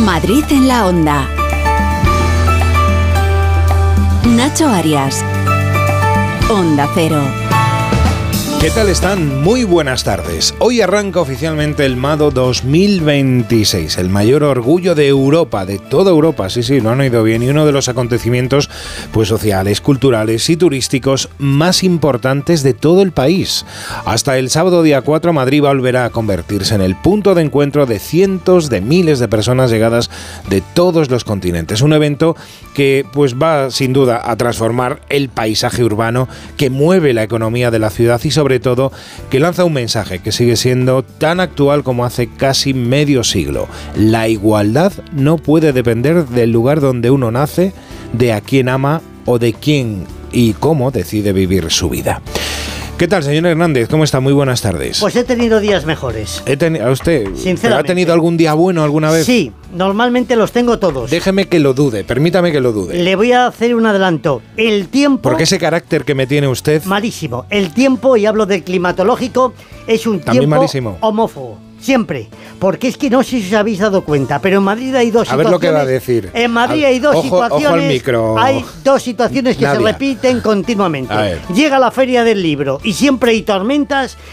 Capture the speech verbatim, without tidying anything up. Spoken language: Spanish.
Madrid en la Onda. Nacho Arias. Onda Cero. ¿Qué tal están? Muy buenas tardes. Hoy arranca oficialmente el MADO dos mil veintiséis, el mayor orgullo de Europa, de toda Europa, sí, sí, lo han oído bien, y uno de los acontecimientos pues sociales, culturales y turísticos más importantes de todo el país. Hasta el sábado día cuatro, Madrid volverá a convertirse en el punto de encuentro de cientos de miles de personas llegadas de todos los continentes. Un evento que pues va sin duda a transformar el paisaje urbano, que mueve la economía de la ciudad y sobre Sobre todo que lanza un mensaje que sigue siendo tan actual como hace casi medio siglo. La igualdad no puede depender del lugar donde uno nace, de a quién ama o de quién y cómo decide vivir su vida. ¿Qué tal, señor Hernández? ¿Cómo está? Muy buenas tardes. Pues he tenido días mejores. He teni- ¿A usted? Sinceramente. ¿Ha tenido algún día bueno alguna vez? Sí, normalmente los tengo todos. Déjeme que lo dude, permítame que lo dude. Le voy a hacer un adelanto. El tiempo... Porque ese carácter que me tiene usted... Malísimo. El tiempo, y hablo del climatológico, es un También tiempo malísimo. homófobo. Siempre. Porque es que no sé si os habéis dado cuenta, pero en Madrid hay dos A ver situaciones... lo que va a decir. En Madrid A- hay dos ojo- situaciones... ojo al micro. Hay dos situaciones que Nadia. se repiten continuamente. A ver. Llega la Feria del Libro y siempre hay tormentas